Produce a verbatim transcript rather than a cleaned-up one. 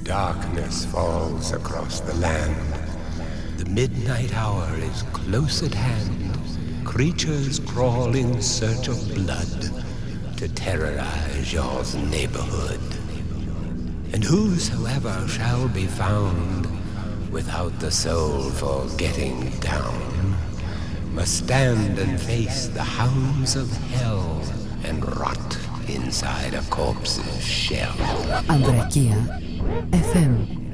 Darkness falls across the land. The midnight hour is close at hand. Creatures crawl in search of blood to terrorize your neighborhood. And whosoever shall be found without the soul for getting down must stand and face the hounds of hell and rot inside a corpse's shell. Andrea Chia F M